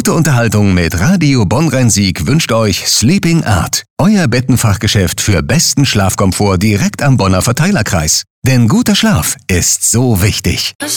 Gute Unterhaltung mit Radio Bonn-Rhein-Sieg wünscht euch Sleeping Art. Euer Bettenfachgeschäft für besten Schlafkomfort direkt am Bonner Verteilerkreis. Denn guter Schlaf ist so wichtig.